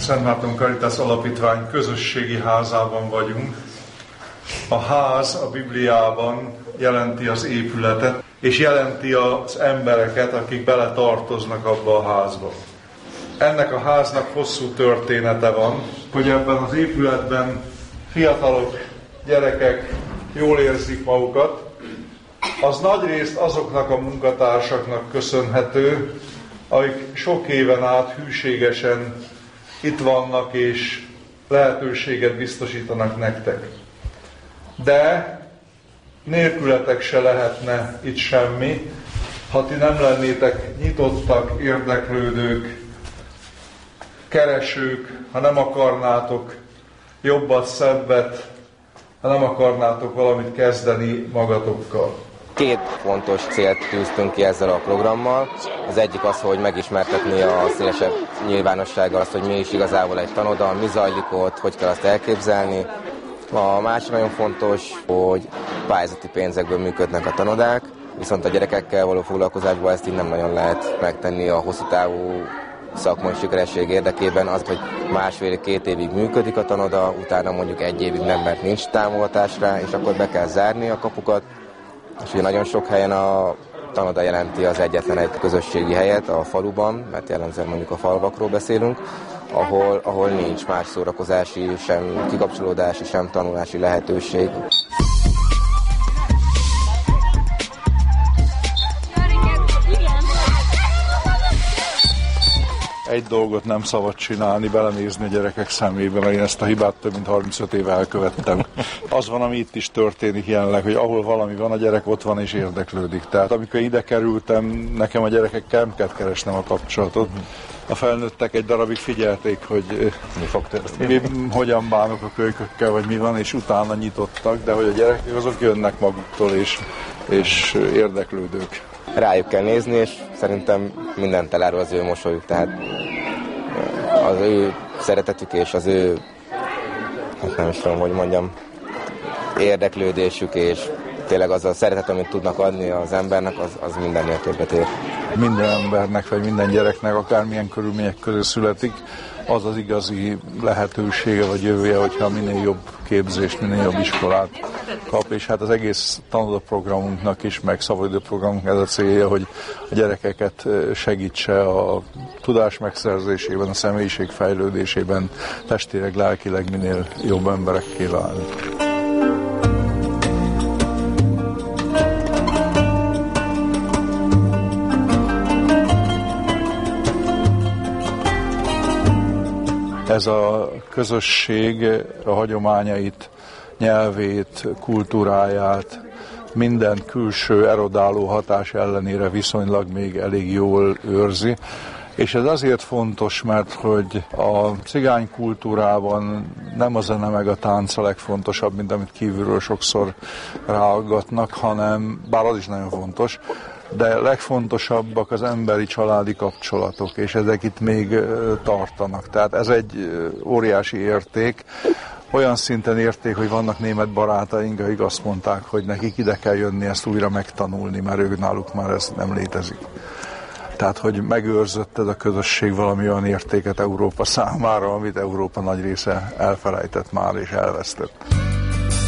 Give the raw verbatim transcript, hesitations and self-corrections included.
Szent Márton Caritas Alapítvány közösségi házában vagyunk. A ház a Bibliában jelenti az épületet, és jelenti az embereket, akik bele tartoznak abba a házba. Ennek a háznak hosszú története van, hogy ebben az épületben fiatalok, gyerekek jól érzik magukat. Az nagyrészt azoknak a munkatársaknak köszönhető, akik sok éven át hűségesen itt vannak és lehetőséget biztosítanak nektek. De nélkületek se lehetne itt semmi, ha ti nem lennétek nyitottak, érdeklődők, keresők, ha nem akarnátok jobbat, szebbet, ha nem akarnátok valamit kezdeni magatokkal. Két fontos célt tűztünk ki ezzel a programmal. Az egyik az, hogy megismertetni a szélesebb nyilvánossággal azt, hogy mi is igazából egy tanoda, mi zajlik ott, hogy kell azt elképzelni. A másik nagyon fontos, hogy pályázati pénzekből működnek a tanodák, viszont a gyerekekkel való foglalkozásban ezt így nem nagyon lehet megtenni a hosszú távú szakmai sikeresség érdekében. Az, hogy másfél-két évig működik a tanoda, utána mondjuk egy évig nem, mert nincs támogatás rá, és akkor be kell zárni a kapukat. És ugye nagyon sok helyen a tanoda jelenti az egyetlen egy közösségi helyet a faluban, mert jellemzően mondjuk a falvakról beszélünk, ahol, ahol nincs más szórakozási, sem kikapcsolódási, sem tanulási lehetőség. Egy dolgot nem szabad csinálni, belenézni a gyerekek szemébe, mert én ezt a hibát több mint harmincöt éve elkövettem. Az van, ami itt is történik jelenleg, hogy ahol valami van, a gyerek ott van és érdeklődik. Tehát amikor ide kerültem, nekem a gyerekekkel nem kellett keresnem a kapcsolatot. A felnőttek egy darabig figyelték, hogy mi fog történni, mi, hogyan bánok a kölykökkel, vagy mi van, és utána nyitottak, de hogy a gyerekek azok jönnek maguktól, és, és érdeklődők. Rájuk kell nézni, és szerintem mindent elárul az ő mosolyuk, tehát az ő szeretetük és az ő, hát nem is tudom, hogy mondjam, érdeklődésük, és tényleg az a szeretet, amit tudnak adni az embernek, az, az mindennél többet ér. Minden embernek, vagy minden gyereknek, akármilyen körülmények között születik, az az igazi lehetősége, vagy jövője, hogyha minél jobb képzést, minél jobb iskolát kap, és hát az egész tanodaprogramunknak is, meg szabadidőprogramunknak ez a célja, hogy a gyerekeket segítse a tudás megszerzésében, a személyiség fejlődésében, testileg, lelkileg minél jobb emberekké válni. Ez a közösség a hagyományait, nyelvét, kultúráját, minden külső erodáló hatás ellenére viszonylag még elég jól őrzi. És ez azért fontos, mert hogy a cigány kultúrában nem a zene meg a tánc a legfontosabb, mint amit kívülről sokszor ráaggatnak, hanem, bár az is nagyon fontos, de legfontosabbak az emberi családi kapcsolatok, és ezek itt még tartanak. Tehát ez egy óriási érték, olyan szinten érték, hogy vannak német barátaink, akik azt mondták, hogy nekik ide kell jönni ezt újra megtanulni, mert ők náluk már ez nem létezik. Tehát, hogy megőrzött ez a közösség valami olyan értéket Európa számára, amit Európa nagy része elfelejtett már és elvesztett.